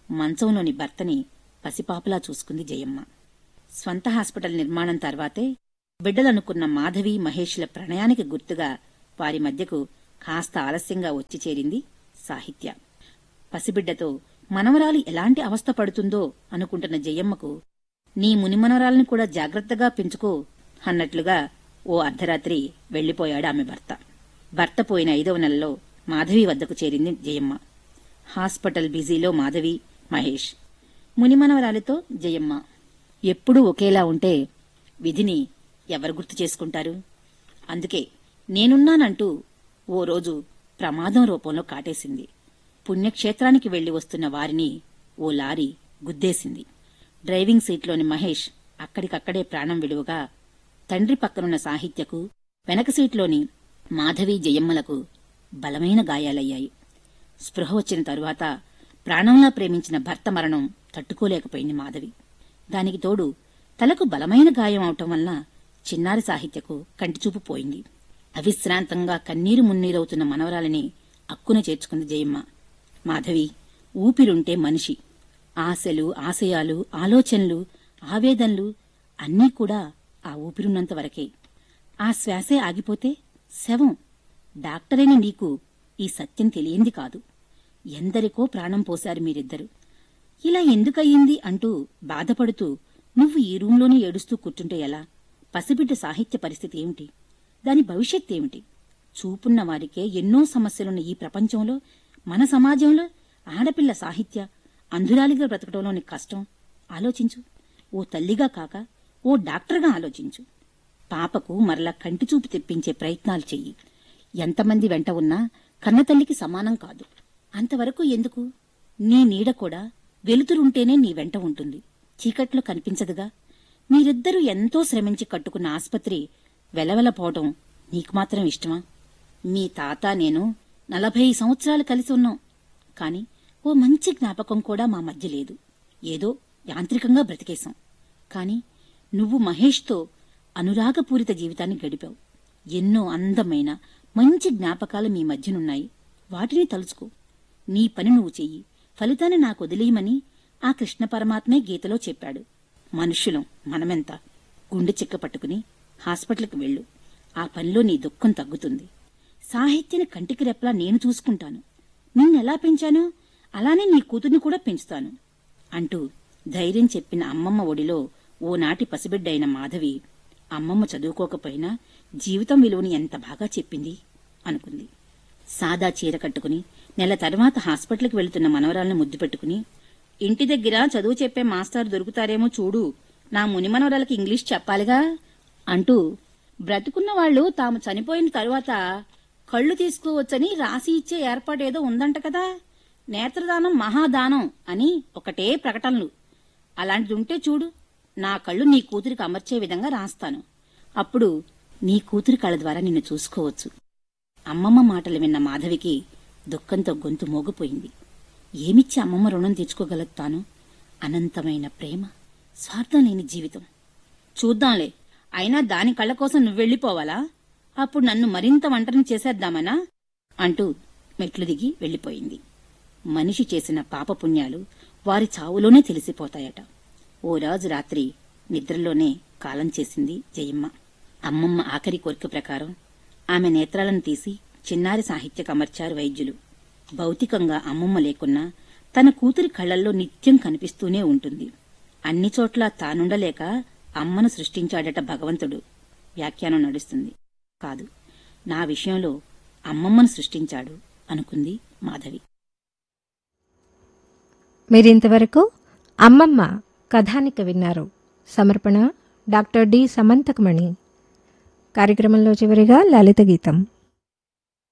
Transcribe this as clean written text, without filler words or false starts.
మంచంలోని భర్తని పసిపాపలా చూసుకుంది జయమ్మ. స్వంత హాస్పిటల్ నిర్మాణం తర్వాతే బిడ్డలనుకున్న మాధవి, మహేష్ల ప్రణయానికి గుర్తుగా వారి మధ్యకు కాస్త ఆలస్యంగా వచ్చి చేరింది సాహిత్య. పసిబిడ్డతో మనవరాలు ఎలాంటి అవస్థ పడుతుందో అనుకుంటున్న జయమ్మకు నీ మునిమనవరాల్ని కూడా జాగ్రత్తగా పెంచుకో అన్నట్లుగా ఓ అర్ధరాత్రి వెళ్లిపోయాడు ఆమె భర్త. భర్త పోయిన 5వ నెలలో మాధవి వద్దకు చేరింది జయమ్మ. హాస్పిటల్ బిజీలో మాధవి, మహేష్, మునిమనవరాలితో జయమ్మ. ఎప్పుడూ ఒకేలా ఉంటే విధిని ఎవరు గుర్తు చేసుకుంటారు? అందుకే నేనున్నానంటూ ఓ రోజు ప్రమాదం రూపంలో కాటేసింది. పుణ్యక్షేత్రానికి వెళ్లి వస్తున్న వారిని ఓ లారీ గుద్దేసింది. డ్రైవింగ్ సీట్లోని మహేష్ అక్కడికక్కడే ప్రాణం విడువగా, తండ్రి పక్కనున్న సాహిత్యకు, వెనక సీట్లోని మాధవి, జయమ్మలకు బలమైన గాయాలయ్యాయి. స్పృహ వచ్చిన తరువాత ప్రాణంలా ప్రేమించిన భర్త మరణం తట్టుకోలేకపోయింది మాధవి. దానికి తోడు తలకు బలమైన గాయం అవటం వల్ల చిన్నారి సాహిత్యకు కంటిచూపు పోయింది. అవిశ్రాంతంగా కన్నీరు మున్నీరవుతున్న మనవరాలిని అక్కున చేర్చుకుంది జయమ్మ. మాధవి, ఊపిరుంటే మనిషి, ఆశలు, ఆశయాలు, ఆలోచనలు, ఆవేదనలు అన్నీ కూడా ఆ ఊపిరున్నంత వరకే. ఆ శ్వాసే ఆగిపోతే శవం. డాక్టరైన నీకు ఈ సత్యం తెలియంది కాదు. ఎందరికో ప్రాణం పోశారు మీరిద్దరు. ఇలా ఎందుకయ్యింది అంటూ బాధపడుతూ నువ్వు ఈ రూంలోనే ఏడుస్తూ కూర్చుంటే ఎలా? పసిబిడ్డ సాహిత్య పరిస్థితి ఏమిటి? దాని భవిష్యత్తేమిటి? చూపున్న వారికే ఎన్నో సమస్యలున్న ఈ ప్రపంచంలో, మన సమాజంలో ఆడపిల్ల సాహిత్య అంధురాలిగా బ్రతకడంలోని కష్టం ఆలోచించు. ఓ తల్లిగా కాక ఓ డాక్టర్గా ఆలోచించు. పాపకు మరలా కంటిచూపు తెప్పించే ప్రయత్నాలు చెయ్యి. ఎంతమంది వెంట ఉన్నా కన్నతల్లికి సమానం కాదు. అంతవరకు ఎందుకు? నీ నీడ కూడా వెలుతురుంటేనే నీ వెంట ఉంటుంది, చీకట్లో కనిపించదుగా. మీరిద్దరూ ఎంతో శ్రమించి కట్టుకున్న ఆస్పత్రి వెలవెలపోవటం నీకు మాత్రం ఇష్టమా? మీ తాత నేను 40 సంవత్సరాలు కలిసి ఉన్నాం. కాని ఓ మంచి జ్ఞాపకం కూడా మా మధ్య లేదు. ఏదో యాంత్రికంగా బ్రతికేశాం. కాని నువ్వు మహేష్తో అనురాగపూరిత జీవితాన్ని గడిపావు. ఎన్నో అందమైన మంచి జ్ఞాపకాలు మీ మధ్యనున్నాయి. వాటిని తలుచుకో. నీ పని నువ్వు చెయ్యి, ఫలితాన్ని నాకు వదిలేయమని ఆ కృష్ణ పరమాత్మే గీతలో చెప్పాడు. మనుష్యులం మనమెంత? గుండె చిక్క పట్టుకుని హాస్పిటల్కి వెళ్ళు. ఆ పనిలో నీ దుఃఖం తగ్గుతుంది. సాహిత్యని కంటికి రెప్పలా నేను చూసుకుంటాను. నిన్నెలా పెంచానో అలానే నీ కూతుర్ని కూడా పెంచుతాను అంటూ ధైర్యం చెప్పిన అమ్మమ్మ ఒడిలో ఓనాటి పసిబిడ్డైన మాధవి, అమ్మమ్మ చదువుకోకపోయినా జీవితం విలువని ఎంత బాగా చెప్పింది అనుకుంది. సాదా చీర కట్టుకుని నెల తర్వాత హాస్పిటల్కి వెళుతున్న మనవరాలను ముద్దు పెట్టుకుని, ఇంటి దగ్గర చదువు చెప్పే మాస్టర్ దొరుకుతారేమో చూడు, నా మునిమనవరాలకి ఇంగ్లీష్ చెప్పాలిగా అంటూ, బ్రతుకున్న వాళ్లు తాము చనిపోయిన తరువాత కళ్లు తీసుకోవచ్చని రాసి ఇచ్చే ఏర్పాటేదో ఉందంట కదా, నేత్రదానం మహాదానం అని ఒకటే ప్రకటనలు. అలాంటిదుంటే చూడు, నా కళ్ళు నీ కూతురికి అమర్చే విధంగా రాస్తాను. అప్పుడు నీ కూతురి కళ్ళ ద్వారా నిన్ను చూసుకోవచ్చు. అమ్మమ్మ మాటలు విన్న మాధవికి దుఃఖంతో గొంతు మోగిపోయింది. ఏమిచ్చి అమ్మమ్మ రుణం తెచ్చుకోగలదు తాను? అనంతమైన ప్రేమ, స్వార్థం లేని జీవితం. చూద్దాంలే, అయినా దాని కళ్ళ కోసం నువ్వెళ్లిపోవాలా? అప్పుడు నన్ను మరింత ఒంటరిని చేసేద్దామనా అంటూ మెట్లు దిగి వెళ్లిపోయింది. మనిషి చేసిన పాపపుణ్యాలు వారి చావులోనే తెలిసిపోతాయట. ఓ రాజు రాత్రి నిద్రలోనే కాలం చేసింది జయమ్మ. అమ్మమ్మ ఆఖరి కోరిక ప్రకారం ఆమె నేత్రాలను తీసి చిన్నారి సాహిత్యకు అమర్చారు వైద్యులు. భౌతికంగా అమ్మమ్మ లేకున్నా తన కూతురి కళ్లల్లో నిత్యం కనిపిస్తూనే ఉంటుంది. అన్ని చోట్ల తానుండలేక అమ్మను సృష్టించాడట భగవంతుడు. వ్యాఖ్యానం నడుస్తుంది. కాదు, నా విషయంలో అమ్మమ్మను సృష్టించాడు అనుకుంది మాధవి. మీరింతవరకు అమ్మమ్మ కథానిక విన్నారు. సమర్పణ డాక్టర్ డి సమంతకమణి. కార్యక్రమంలో చివరిగా లలిత గీతం.